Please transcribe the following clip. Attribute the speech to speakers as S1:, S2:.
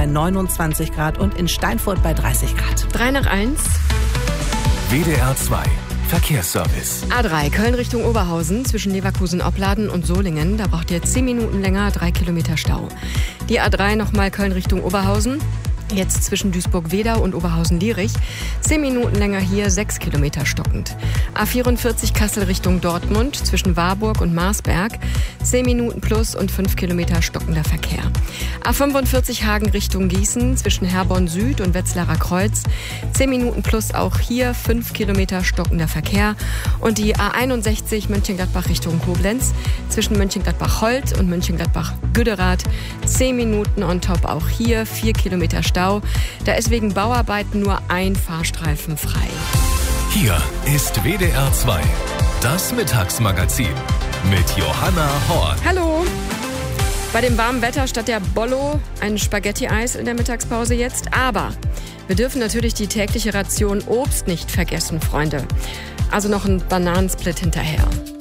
S1: bei 29 Grad und in Steinfurt bei 30 Grad.
S2: 3:01.
S3: WDR 2 Verkehrsservice.
S2: A3 Köln Richtung Oberhausen zwischen Leverkusen-Opladen und Solingen. Da braucht ihr 10 Minuten länger, 3 Kilometer Stau. Die A3 nochmal Köln Richtung Oberhausen. Jetzt zwischen Duisburg-Wedau und Oberhausen-Lierich. 10 Minuten länger hier, 6 Kilometer stockend. A44 Kassel Richtung Dortmund zwischen Warburg und Marsberg. 10 Minuten plus und 5 Kilometer stockender Verkehr. A45 Hagen Richtung Gießen zwischen Herborn Süd und Wetzlarer Kreuz. 10 Minuten plus auch hier, 5 Kilometer stockender Verkehr. Und die A61 Mönchengladbach Richtung Koblenz zwischen Mönchengladbach-Holt und Mönchengladbach-Güderath. 10 Minuten on top auch hier, 4 Kilometer Stau. Da ist wegen Bauarbeiten nur ein Fahrstreifen frei.
S3: Hier ist WDR 2, das Mittagsmagazin mit Johanna Horn.
S2: Hallo! Bei dem warmen Wetter statt der Bollo ein Spaghetti-Eis in der Mittagspause jetzt. Aber wir dürfen natürlich die tägliche Ration Obst nicht vergessen, Freunde. Also noch ein Bananensplit hinterher.